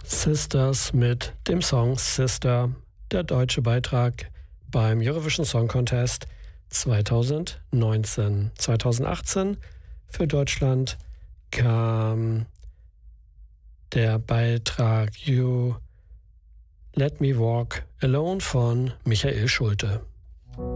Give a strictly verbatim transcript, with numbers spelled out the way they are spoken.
Sisters mit dem Song Sister, der deutsche Beitrag beim Eurovision Song Contest zweitausendneunzehn. zweitausendachtzehn für Deutschland kam der Beitrag You Let Me Walk Alone von Michael Schulte.